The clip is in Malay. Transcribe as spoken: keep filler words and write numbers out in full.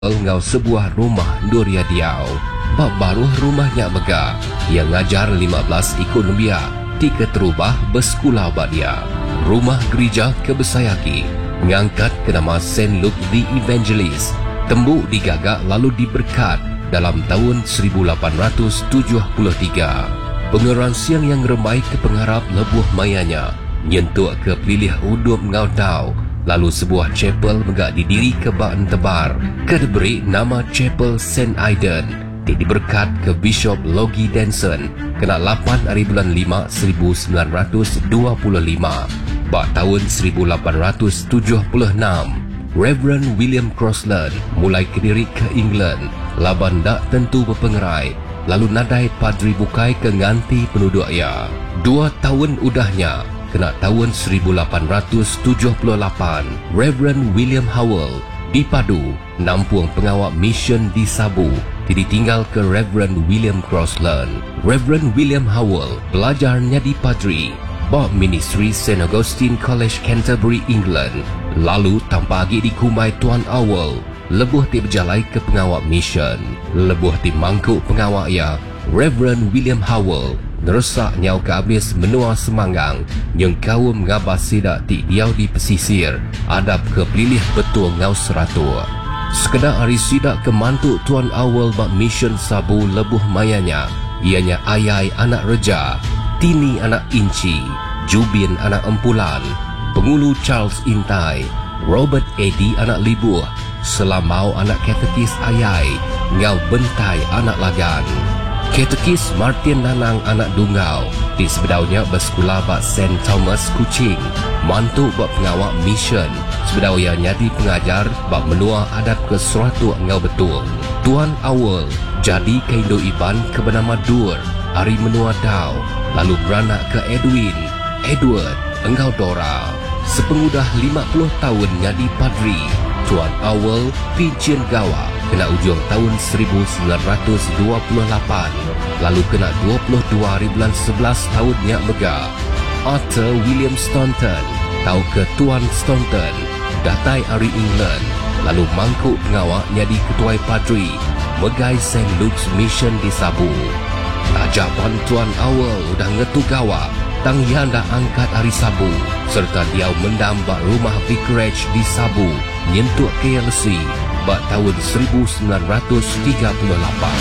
ngau sebuah rumah Nuria Diau. Bab baru rumahnya mega. Ia ngajar lima belas ikut lumbia. Tiga terubah bersekolah badia. Rumah gereja Kebesayaki. Ngangkat ke nama Saint Luke the Evangelist. Tembuk digagak lalu diberkat dalam tahun seribu lapan ratus tujuh puluh tiga. Pengeransian yang remai ke pengharap lebuh mayanya. Nyentuk ke pilih udup ngau tau. Lalu sebuah chapel megak didiri ke Baan Tebar. Ke diberi nama Chapel Saint Aidan. Di diberkat ke Bishop Logie Denson. Kena lapan hari bulan lima seribu sembilan ratus dua puluh lima. Bak tahun seribu lapan ratus tujuh puluh enam. Reverend William Crossland mulai kediri ke England. Laban dak tentu berpengerai. Lalu nadai padri bukai ke nganti penduduk ia. Dua tahun udahnya. Kena tahun seribu lapan ratus tujuh puluh lapan, Reverend William Howell dipadu nampung pengawal mission di Sabu. Ditinggal ke Reverend William Crossland. Reverend William Howell belajarnya di padri Bob Ministry Saint Augustine College Canterbury, England. Lalu tanpa lagi dikumai Tuan Howell, lebuh ti berjalai ke pengawal mission. Lebuh ti mangkuk pengawal ia, Reverend William Howell neresak nyau ke habis menua semanggang yang kaum ngabas sidak ti diau di pesisir adap ke pilih betul ngau seratua. Sekedar hari sidak ke mantuk Tuan Awal bak mission Sabu lebuh mayanya. Ianya Ayai anak Reja, Tini anak Inci, Jubin anak Empulan, Pengulu Charles Intai, Robert Eddy anak Libuh, Selamau anak Katekis Ayai, Ngau Bentai anak Lagan. Katekis Martin Nanang anak Dungau. Di sebedaunya bersekolah bak Saint Thomas Kuching. Mantuk bak pengawal mission. Sebedau ia nyadi pengajar bak menua adab ke suatu ngau betul. Tuan Awal jadi ke Indo Iban ke bernama Dur. Ari menua dau. Lalu beranak ke Edwin, Edward, engkau Dora. Sepengudah lima puluh tahun nyadi padri. Tuan Awal pincin gawa. Kena ujung tahun seribu sembilan ratus dua puluh lapan. Lalu kena dua puluh dua hari bulan sebelas tahunnya mega. Arthur William Staunton tahu ke Tuan Staunton datai dari England. Lalu mangkuk pengawaknya di ketuai padri megai Saint Luke's Mission di Sabu. Tajapan Tuan Awal udah ngetu gawa tang yang dah angkat hari Sabu serta dia mendambak rumah vicarage di Sabu nyentuk K L C bak tahun seribu sembilan ratus tiga puluh lapan.